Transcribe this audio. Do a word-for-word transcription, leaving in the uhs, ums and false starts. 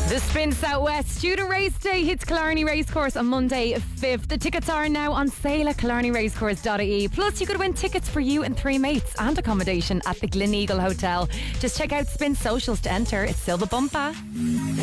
The Spin Southwest Student Race Day hits Killarney Racecourse on Monday fifth. The tickets are now on sale at killarney racecourse dot I E. Plus, you could win tickets for you and three mates and accommodation at the Gleneagle Hotel. Just check out Spin socials to enter. It's still the bumper.